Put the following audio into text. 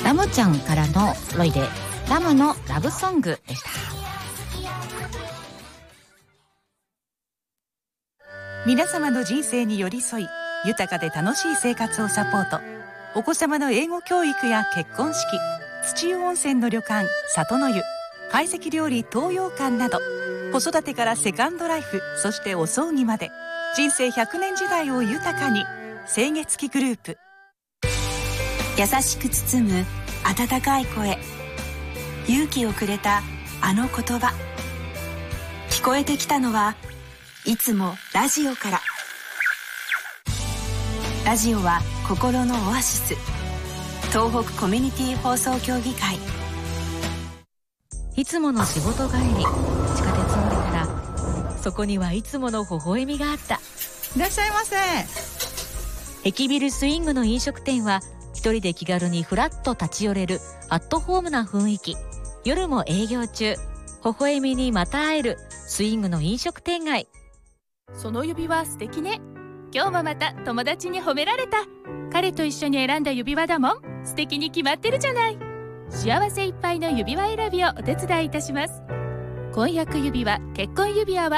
ラムちゃんからのロイでラムのラブソングでした。 皆様の人生に寄り添い、豊かで楽しい生活をサポート。お子様の英語教育や結婚式、土湯温泉の旅館里の湯、懐石料理東洋館など、子育てからセカンドライフ、そしてお葬儀まで人生100年時代を豊かに。清月記グループ。 優しく包む温かい声、勇気をくれたあの言葉、聞こえてきたのはいつもラジオから。ラジオは心のオアシス。東北コミュニティ放送協議会。 いつもの仕事帰り、地下鉄を降りたらそこにはいつもの微笑みがあった。 いらっしゃいませ。 駅ビルスイングの飲食店は一人で気軽にフラッと立ち寄れるアットホームな雰囲気。夜も営業中、微笑みにまた会えるスイングの飲食店街。 その指輪素敵ね。今日もまた友達に褒められた。彼と一緒に選んだ指輪だもん。素敵に決まってるじゃない。幸せいっぱいの指輪選びをお手伝いいたします。婚約指輪、結婚指輪は